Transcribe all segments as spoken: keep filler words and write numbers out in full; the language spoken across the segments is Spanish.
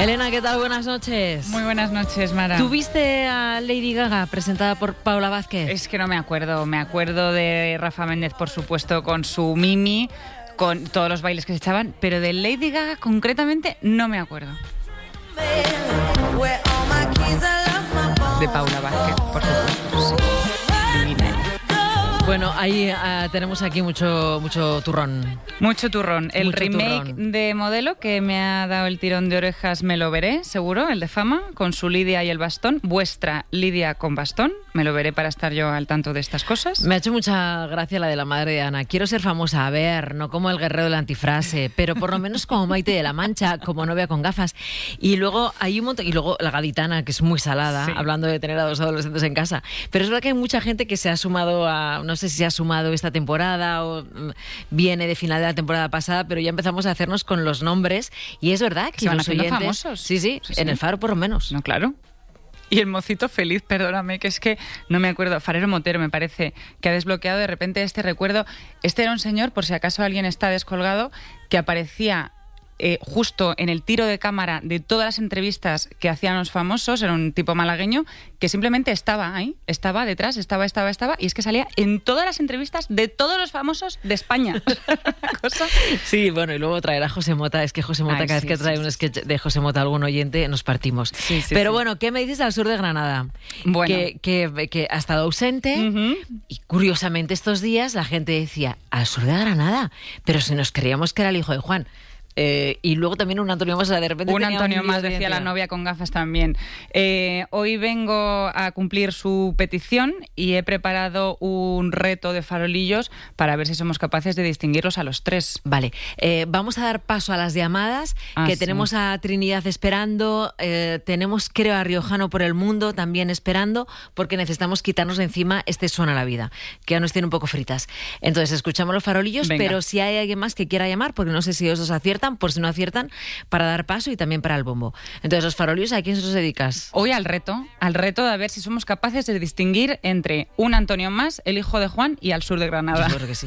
Elena, ¿qué tal? Buenas noches. Muy buenas noches, Mara. ¿Tuviste a Lady Gaga presentada por Paula Vázquez? Es que no me acuerdo. Me acuerdo de Rafa Méndez, por supuesto, con su Mimi, con todos los bailes que se echaban, pero de Lady Gaga concretamente no me acuerdo. De Paula Vázquez, por supuesto. Sí. Divina. Bueno, ahí uh, tenemos aquí mucho, mucho turrón. Mucho turrón. El Mucho remake turrón. de Modelo, que me ha dado el tirón de orejas, me lo veré, seguro, el de Fama, con su Lidia y el bastón. Vuestra Lidia con bastón. Me lo veré para estar yo al tanto de estas cosas. Me ha hecho mucha gracia la de la madre de Ana. Quiero ser famosa, a ver, no como el guerrero de la antifrase, pero por lo menos como Maite de la Mancha, como novia con gafas. Y luego hay un montón, y luego la gaditana, que es muy salada, Sí. hablando de tener a dos adolescentes en casa. Pero es verdad que hay mucha gente que se ha sumado a, no sé si se ha sumado esta temporada o mm, viene de final de la temporada pasada, pero ya empezamos a hacernos con los nombres. Y es verdad que Se van los haciendo oyentes, famosos. Sí, sí, Sí, en sí. el Faro por lo menos. No, claro. Y el mocito feliz, perdóname, que es que no me acuerdo. Farero Motero, me parece, que ha desbloqueado de repente este recuerdo. Este era un señor, por si acaso alguien está descolgado, que aparecía eh, justo en el tiro de cámara de todas las entrevistas que hacían los famosos. Era un tipo malagueño que simplemente estaba ahí, estaba detrás, estaba, estaba, estaba, y es que salía en todas las entrevistas de todos los famosos de España. Una cosa. Sí, bueno, y luego traer a José Mota. Es que José Mota, Ay, cada sí, vez que trae sí, un sí, sketch de José Mota a algún oyente, nos partimos. Sí, sí, Pero sí. bueno, ¿qué me dices al sur de Granada? Bueno. Que, que, que ha estado ausente Ujú. y curiosamente estos días la gente decía, al sur de Granada, pero si nos creíamos que era el hijo de Juan. Eh, y luego también un Antonio más, o sea, de repente Un tenía Antonio lío más, de decía la identidad. novia con gafas también. Eh, hoy vengo a cumplir su petición y he preparado un reto de farolillos para ver si somos capaces de distinguirlos a los tres. Vale, eh, vamos a dar paso a las llamadas, Ah, que sí. tenemos a Trinidad esperando, eh, tenemos creo a Riojano por el mundo también esperando, porque necesitamos quitarnos de encima este Suena la Vida, que ya nos tiene un poco fritas. Entonces escuchamos los farolillos, Venga. pero si hay alguien más que quiera llamar, porque no sé si esos aciertan, por si no aciertan, para dar paso y también para el bombo. Entonces los farolillos, ¿a quién se los dedicas? Hoy al reto, al reto de ver si somos capaces de distinguir entre un Antonio más, el hijo de Juan, y al sur de Granada. Yo creo que sí.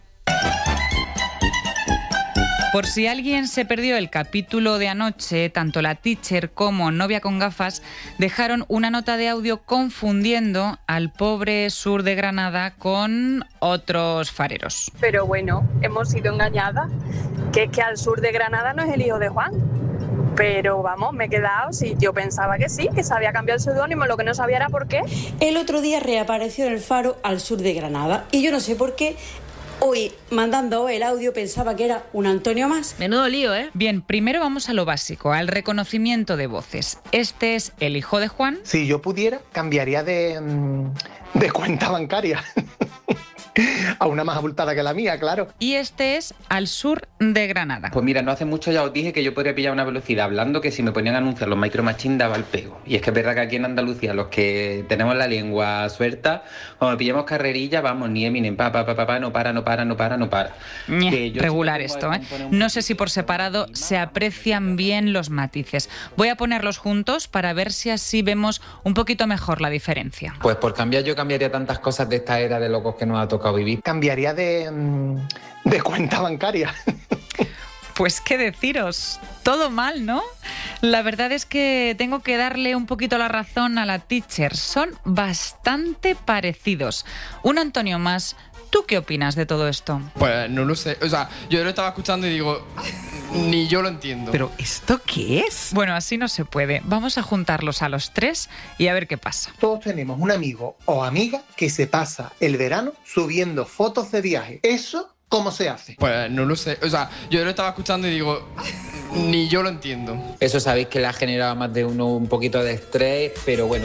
Por si alguien se perdió el capítulo de anoche, tanto la teacher como novia con gafas dejaron una nota de audio confundiendo al pobre sur de Granada con otros fareros. Pero bueno, hemos sido engañadas, que es que al sur de Granada no es el hijo de Juan. Pero vamos, me he quedado, sí, yo pensaba que sí, que se había cambiado el seudónimo, lo que no sabía era por qué. El otro día reapareció en el Faro al sur de Granada y yo no sé por qué hoy, mandando el audio, pensaba que era un Antonio más. Menudo lío, ¿eh? Bien, primero vamos a lo básico, al reconocimiento de voces. Este es el hijo de Juan. Si yo pudiera, cambiaría de, mm, de cuenta bancaria a una más abultada que la mía, claro. Y este es al sur de Granada. Pues mira, no hace mucho ya os dije que yo podría pillar una velocidad hablando que si me ponían a anunciar los Micro Machine daba el pego. Y es que es verdad que aquí en Andalucía los que tenemos la lengua suelta, cuando pillamos carrerilla, vamos, ni Eminem, pa, pa, pa, pa, pa, no para, no para, no para, no para. Ñe, Que yo regular sí que esto, tengo ¿eh? que componer un No sé si por separado se aprecian bien los matices. Voy a ponerlos juntos para ver si así vemos un poquito mejor la diferencia. Pues por cambiar yo cambiaría tantas cosas de esta era de locos que nos ha tocado vivir. Cambiaría de, mm, de cuenta bancaria. Pues qué deciros, todo mal, ¿no? La verdad es que tengo que darle un poquito la razón a la teacher. Son bastante parecidos. Un Antonio más. ¿Tú qué opinas de todo esto? Pues no lo sé. O sea, yo lo estaba escuchando y digo, ni yo lo entiendo. ¿Pero esto qué es? Bueno, así no se puede. Vamos a juntarlos a los tres y a ver qué pasa. Todos tenemos un amigo o amiga que se pasa el verano subiendo fotos de viaje. ¿Eso cómo se hace? Pues no lo sé. O sea, yo lo estaba escuchando y digo, ni yo lo entiendo. Eso sabéis que le ha generado a más de uno un poquito de estrés, pero bueno.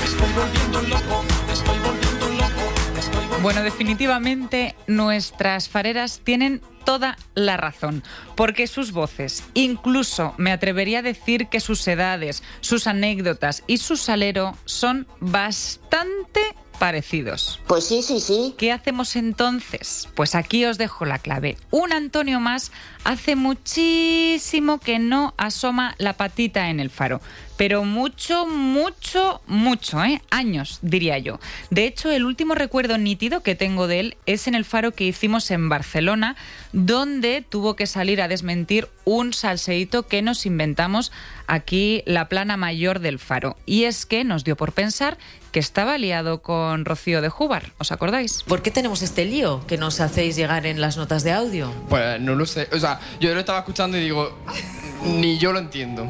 Bueno, definitivamente nuestras fareras tienen toda la razón, porque sus voces, incluso me atrevería a decir que sus edades, sus anécdotas y su salero son bastante parecidos. Pues sí, sí, sí. ¿Qué hacemos entonces? Pues aquí os dejo la clave. Un Antonio más hace muchísimo que no asoma la patita en el Faro. Pero mucho, mucho, mucho, ¿eh? Años, diría yo. De hecho, el último recuerdo nítido que tengo de él es en el Faro que hicimos en Barcelona, donde tuvo que salir a desmentir un salseíto que nos inventamos aquí la plana mayor del Faro. Y es que nos dio por pensar que estaba liado con Rocío de Júbar, ¿os acordáis? ¿Por qué tenemos este lío que nos hacéis llegar en las notas de audio? Pues no lo sé. O sea, yo lo estaba escuchando y digo, ni yo lo entiendo.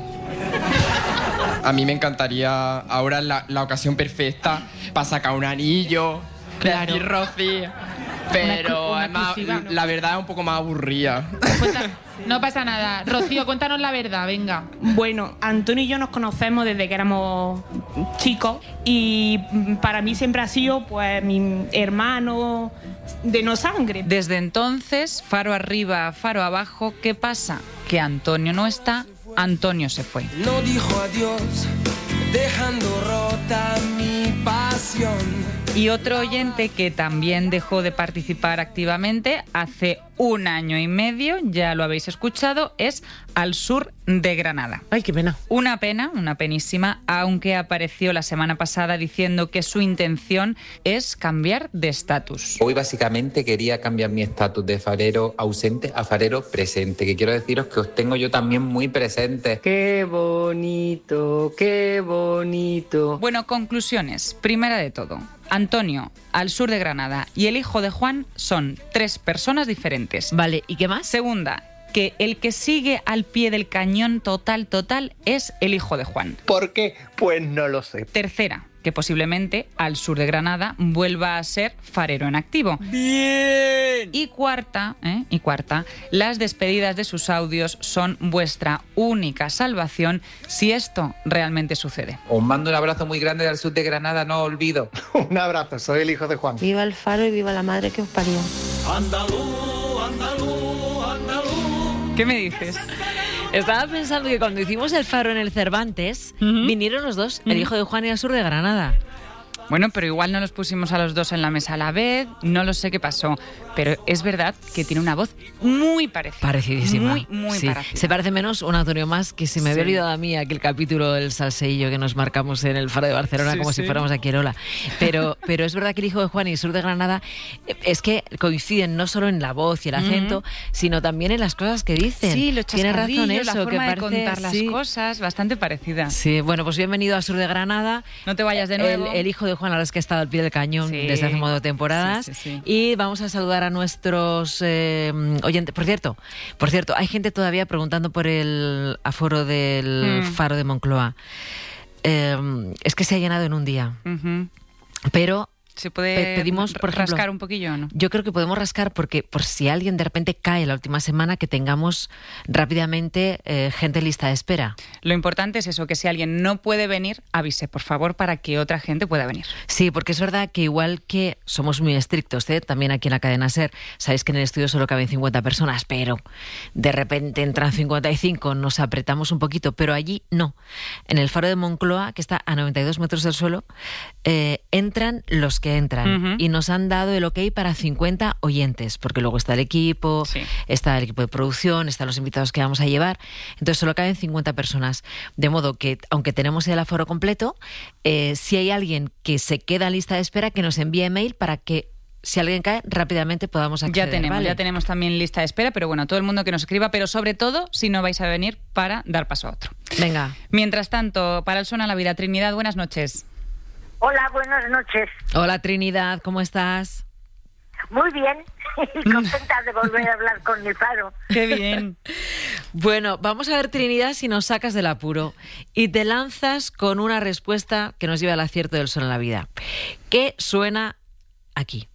A mí me encantaría ahora la, la ocasión perfecta para sacar un anillo, Claro. decir Rocío. Pero Una además, exclusiva, ¿no? la verdad es un poco más aburrida. Cuenta- no pasa nada. Rocío, cuéntanos la verdad, venga. Bueno, Antonio y yo nos conocemos desde que éramos chicos y mm, para mí siempre ha sido pues mi hermano de no sangre. Desde entonces, Faro arriba, Faro abajo, ¿qué pasa? Que Antonio no está, Antonio se fue. No dijo adiós, dejando rota mi pasión. Y otro oyente que también dejó de participar activamente hace un año y medio, ya lo habéis escuchado, es Al Sur de Granada. Ay, qué pena. Una pena, una penísima, aunque apareció la semana pasada diciendo que su intención es cambiar de estatus. Hoy básicamente quería cambiar mi estatus de farero ausente a farero presente, que quiero deciros que os tengo yo también muy presente. Qué bonito, qué bonito. Bueno, conclusiones. Primera de todo, Antonio, Al Sur de Granada, y el hijo de Juan son tres personas diferentes. Vale, ¿y qué más? Segunda, que el que sigue al pie del cañón total, total, es el hijo de Juan. ¿Por qué? Pues no lo sé. Tercera, que posiblemente Al Sur de Granada vuelva a ser farero en activo. ¡Bien! Y cuarta, ¿eh? Y cuarta, las despedidas de sus audios son vuestra única salvación si esto realmente sucede. Os mando un abrazo muy grande del sur de Granada, no os olvido. Un abrazo, soy el hijo de Juan. Viva el Faro y viva la madre que os parió. Andalú, andalú, andalú. ¿Qué me dices? Estaba pensando que cuando hicimos el Faro en el Cervantes, Ujú. vinieron los dos, el Ujú. hijo de Juan y Al Sur de Granada. Bueno, pero igual no los pusimos a los dos en la mesa a la vez, no lo sé qué pasó, pero es verdad que tiene una voz muy parecida. Parecidísima. Muy, muy Sí. parecida. Se parece menos un Antonio más, que se me había Sí. olvidado a mí aquel capítulo del salseillo que nos marcamos en el Faro de Barcelona, Sí, como sí. si fuéramos a Quirola. Pero, pero es verdad que el hijo de Juan y el Sur de Granada eh, es que coinciden no solo en la voz y el acento, Ujú. sino también en las cosas que dicen. Sí, los Tiene razón chascarrillos, eso, la que forma de parece, contar las sí. cosas, bastante parecida. Sí, bueno, pues bienvenido al Sur de Granada. No te vayas de El, nuevo. el hijo de Juan, la verdad es que ha estado al pie del cañón Sí. desde hace modo temporadas. Sí, sí, sí. Y vamos a saludar a nuestros eh, oyentes. Por cierto, por cierto, hay gente todavía preguntando por el aforo del Mm. Faro de Moncloa. Eh, es que se ha llenado en un día. Ujú. Pero ¿Se puede Pe- pedimos, por ejemplo, rascar un poquillo o no? yo creo que podemos rascar porque por si alguien de repente cae la última semana, que tengamos rápidamente eh, gente en lista de espera. Lo importante es eso, que si alguien no puede venir, avise, por favor, para que otra gente pueda venir. Sí, porque es verdad que igual que somos muy estrictos, ¿eh? También aquí en la cadena SER, sabéis que en el estudio solo caben cincuenta personas, pero de repente entran cincuenta y cinco, nos apretamos un poquito, pero allí no. En el Faro de Moncloa, que está a noventa y dos metros del suelo, eh, entran los que entran. Ujú. Y nos han dado el ok para cincuenta oyentes, porque luego está el equipo, Sí. está el equipo de producción, están los invitados que vamos a llevar. Entonces solo caben cincuenta personas. De modo que, aunque tenemos el aforo completo, eh, si hay alguien que se queda en lista de espera, que nos envíe email para que, si alguien cae, rápidamente podamos acceder. Ya tenemos, ¿vale? ya tenemos también lista de espera, pero bueno, todo el mundo que nos escriba, pero sobre todo si no vais a venir para dar paso a otro. Venga. Mientras tanto, para el Suena la Vida, Trinidad, buenas noches. Hola, buenas noches. Hola Trinidad, ¿cómo estás? Muy bien y contenta de volver a hablar con el Faro. Qué bien. Bueno, vamos a ver, Trinidad, si nos sacas del apuro y te lanzas con una respuesta que nos lleva al acierto del Suena la Vida. ¿Qué suena aquí?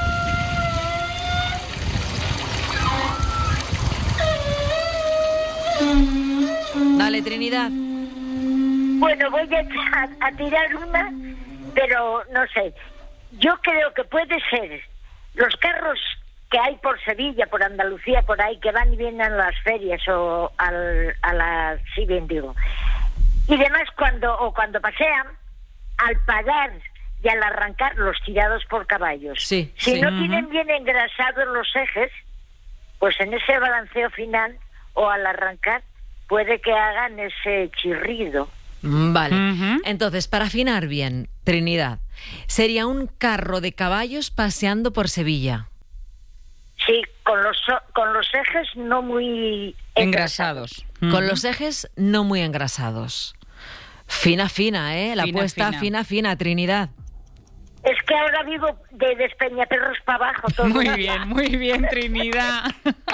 Dale, Trinidad. Bueno, voy a, a tirar una, pero no sé. Yo creo que puede ser los carros que hay por Sevilla, por Andalucía, por ahí, que van y vienen a las ferias o al, a las... Sí, bien digo. Y demás, cuando o cuando pasean, al parar y al arrancar, los tirados por caballos. Sí, si sí. no Ujú. tienen bien engrasados los ejes, pues en ese balanceo final o al arrancar, puede que hagan ese chirrido. Mm, Vale. Ujú. Entonces, para afinar bien, Trinidad, sería un carro de caballos paseando por Sevilla. Sí, con los, con los ejes no muy engrasados. engrasados. Con los ejes no muy engrasados. Fina, fina, ¿eh? La Fina, apuesta fina. fina, fina, Trinidad. Es que ahora vivo de Despeñaperros para abajo. Todo muy bien, muy bien, Trinidad.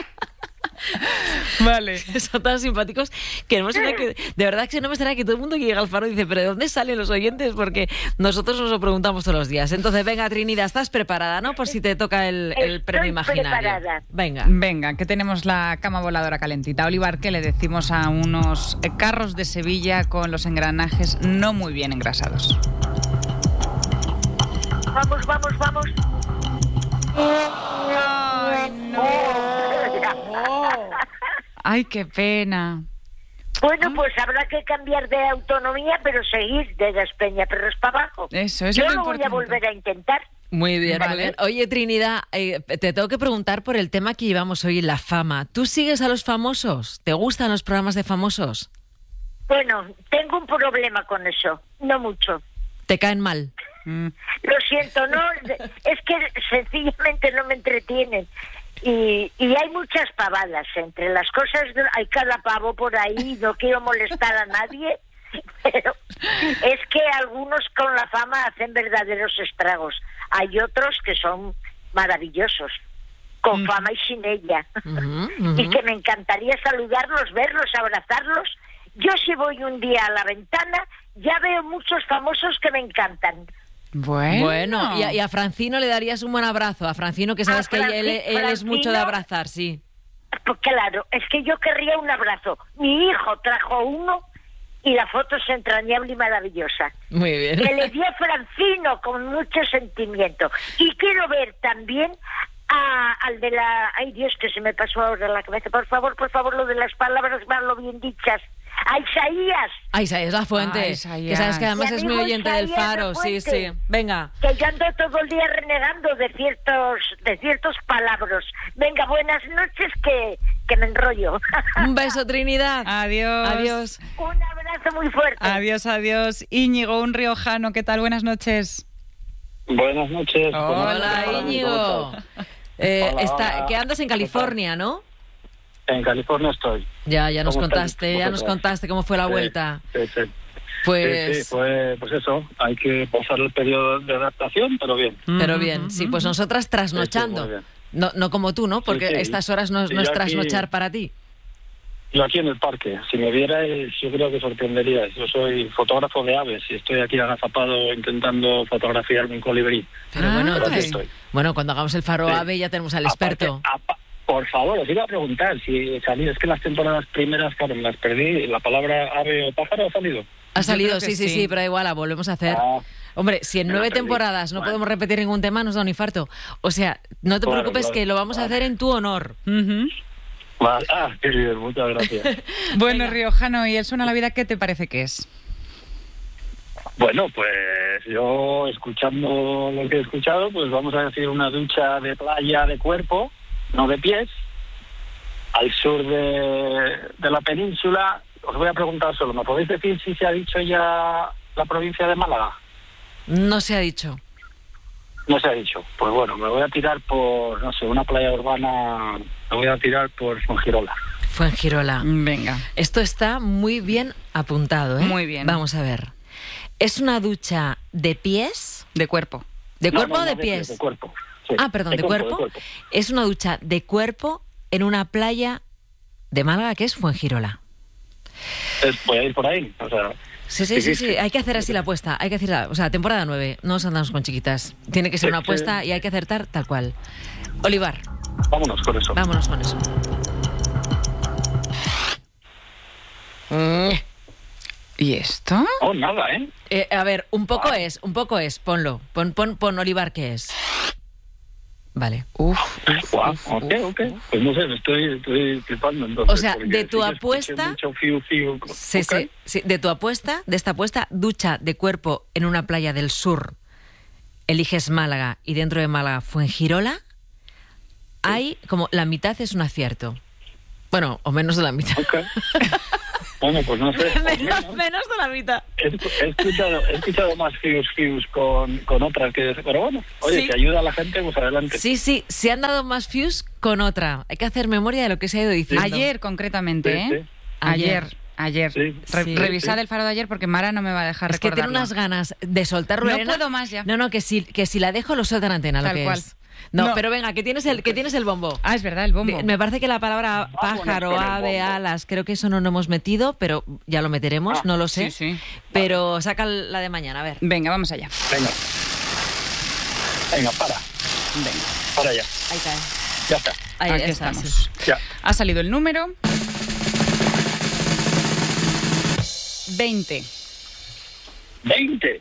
Vale. Son tan simpáticos que no me extraña que, de verdad que no me extraña que todo el mundo que llega al Faro dice, pero ¿de dónde salen los oyentes? Porque nosotros nos lo preguntamos todos los días. Entonces, venga, Trinidad, ¿estás preparada, no? Por si te toca el, el premio imaginario. Preparada. Venga. Venga, que tenemos la cama voladora calentita. Olivar, ¿qué le decimos a unos carros de Sevilla con los engranajes no muy bien engrasados? Vamos, vamos, vamos. Ay, no. Ay, qué pena. Bueno, pues habrá que cambiar de autonomía, pero seguir de Despeñaperros para abajo. Eso, eso Yo es lo lo voy a importante. volver a intentar. Muy bien, Vale. muy bien. Oye, Trinidad, eh, te tengo que preguntar por el tema que llevamos hoy, la fama. ¿Tú sigues a los famosos? ¿Te gustan los programas de famosos? Bueno, tengo un problema con eso, no mucho. ¿Te caen mal? Mm. Lo siento, no, es que sencillamente no me entretienen. Y, y hay muchas pavadas entre las cosas, hay cada pavo por ahí, no quiero molestar a nadie, pero es que algunos con la fama hacen verdaderos estragos. Hay otros que son maravillosos, con fama y sin ella, Uh-huh, uh-huh. y que me encantaría saludarlos, verlos, abrazarlos. Yo si voy un día a la ventana, ya veo muchos famosos que me encantan. Bueno, Bueno, y a, y a Francino le darías un buen abrazo. A Francino, que sabes A que Franci- él, él es mucho de Francino- abrazar, sí. Pues claro, es que yo querría un abrazo. Mi hijo trajo uno y la foto es entrañable y maravillosa. Muy bien. Que le dio a Francino con mucho sentimiento. Y quiero ver también a, al de la... Ay, Dios, que se me pasó ahora la cabeza. Por favor, por favor, lo de las palabras más lo bien dichas. A Isaías, Ah, Isaías La Fuente, Ah, que Isaías. sabes que además Mi es muy amigo oyente del Isaías Faro. La Sí, Fuente. sí. Venga. que yo ando todo el día renegando de ciertos de ciertos palabras. Venga, buenas noches, que, que me enrollo. Un beso, Trinidad. Adiós. Adiós. Un abrazo muy fuerte. Adiós, adiós. Íñigo, un riojano, ¿qué tal? Buenas noches. Buenas noches. Hola, Íñigo. Eh, Hola, está, hola. que andas en California, ¿no? En California estoy. Ya, ya nos ¿Cómo estáis contaste, ya nos vosotras? contaste cómo fue la Sí, vuelta. Sí, sí. Pues, Sí, sí, fue, pues eso, hay que pasar el periodo de adaptación, pero bien. pero bien, sí, pues nosotras Sí, sí, trasnochando. muy bien. No, no como tú, ¿no? Porque Sí, sí. estas horas no, Sí, no es yo aquí- trasnochar para ti. Yo aquí en el parque, si me vierais, yo creo que sorprenderíais. Yo soy fotógrafo de aves y estoy aquí agazapado intentando fotografiarme en colibrí. Pero bueno, Pero aquí entonces, estoy. bueno, cuando hagamos el Faro Sí. Ave ya tenemos al Aparte, experto. apa- por favor, os iba a preguntar si salí, es que las temporadas primeras, claro, me las perdí. ¿La palabra ave o pájaro ha salido? Ha salido, creo que sí, sí, sí. sí, pero igual la volvemos a hacer. Ah, Hombre, si en me la nueve perdí. temporadas no Vale. podemos repetir ningún tema, nos da un infarto. O sea, no te Claro, preocupes claro. que lo vamos a hacer en tu honor. Ujú. vale. Ah, qué bien, muchas gracias. Bueno, riojano, ¿y el Suena la Vida qué te parece que es? Bueno, pues yo escuchando lo que he escuchado, pues vamos a decir una ducha de playa de cuerpo, no de pies, al sur de, de la península. Os voy a preguntar solo, ¿me podéis decir si se ha dicho ya la provincia de Málaga? No se ha dicho. No se ha dicho. Pues bueno, me voy a tirar por, no sé, una playa urbana, me voy a tirar por Fuengirola. Fuengirola. Venga. Esto está muy bien apuntado, ¿eh? Muy bien. Vamos a ver. ¿Es una ducha de pies? De cuerpo. ¿De No, cuerpo no, o no, de pies? De cuerpo. Sí. Ah, perdón, de, cuerpo. de cuerpo. Es una ducha de cuerpo en una playa de Málaga que es Fuengirola. Es- voy a ir por ahí, o sea... Sí, sí, sí, sí, hay que hacer así la apuesta, hay que hacer la, o sea, temporada nueve, no nos andamos con chiquitas. Tiene que ser Sí, una apuesta sí. y hay que acertar tal cual. Olivar, Vámonos con eso. vámonos con eso. Mm. ¿Y esto? Oh, nada, ¿eh? Eh, a ver, un poco es, un poco es, ponlo. Pon, pon, pon Olivar, ¿qué es? Vale. Uf, Guau, ok, ok. Pues no sé, me estoy, estoy flipando entonces. O sea, porque de sí tu que escuché apuesta- mucho fiu, fiu. Sí, Ok. sí, sí, de tu apuesta, de esta apuesta, ducha de cuerpo en una playa del sur, eliges Málaga y dentro de Málaga Fuengirola, hay como la mitad es un acierto. Bueno, o menos de la mitad. Ok. Bueno, pues no sé. menos, menos de la mitad. He, he escuchado, he escuchado más Fius Fius con, con otras que... Pero bueno, oye, Sí. si ayuda a la gente, pues adelante. Sí, sí, se han dado más views con otra. Hay que hacer memoria de lo que se ha ido diciendo. Ayer, concretamente, Sí, ¿eh? sí. Ayer. Ayer. Sí. Re- Sí. revisad Sí. el faro de ayer porque Mara no me va a dejar Es que tiene recordarlo. unas ganas de soltar No rueda. puedo más ya. No, no, que si, que si la dejo lo suelta en antena, lo Tal que cual. es. No, No. pero venga, que tienes el, que tienes el bombo. Ah, es verdad, el bombo. De- Me parece que la palabra Vámonos pájaro, con el ave, bombo. alas, creo que eso no lo hemos metido, pero ya lo meteremos, Ah, no lo sé. sí, sí. Pero saca la de mañana, a ver. Venga, vamos allá. Venga. Venga, para. Venga. Para ya. Ahí cae. Ya está. Ahí Aquí está, estamos. sí. Ya. Ha salido el número veinte. veinte.